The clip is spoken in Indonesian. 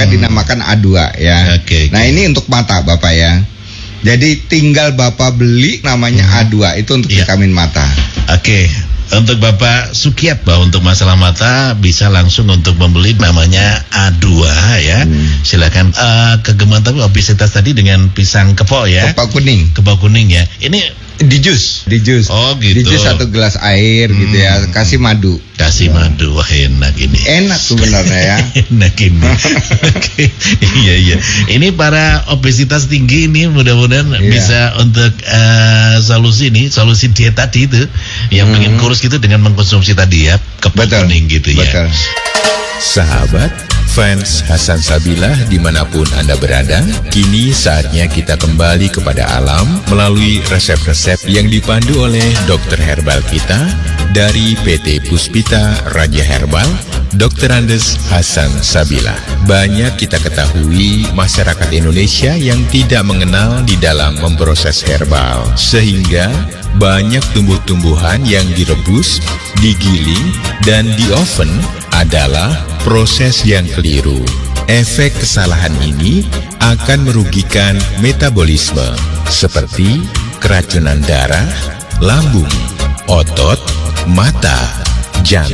maka dinamakan A2 ya. Nah ini untuk mata Bapak ya. Jadi tinggal Bapak beli namanya A2 itu untuk vitamin mata. Untuk Bapak Sukiatba untuk masalah mata bisa langsung untuk membeli namanya A2 ya. Silakan. Kegemaran tapi obesitas tadi dengan pisang kepok ya. Kepok kuning ya. Ini di jus. Oh gitu. Di jus 1 gelas air gitu ya. Kasih madu. Madu. Wah enak ini. Enak sebenarnya ya. Enak ini. Iya. Ini para obesitas tinggi ini mudah-mudahan bisa untuk solusi diet tadi itu yang pengen kurus gitu dengan mengkonsumsi tadi ya kepok kuning gitu ya. Sahabat fans Hasan Sabilah dimanapun Anda berada, kini saatnya kita kembali kepada alam melalui resep-resep yang dipandu oleh dokter herbal kita dari PT Puspita Raja Herbal, Dr. Andes Hasan Sabilah. Banyak kita ketahui masyarakat Indonesia yang tidak mengenal di dalam memproses herbal, sehingga banyak tumbuh-tumbuhan yang direbus, digiling, dan di oven adalah proses yang keliru. Efek kesalahan ini akan merugikan metabolisme seperti keracunan darah, lambung, otot, mata, jantung.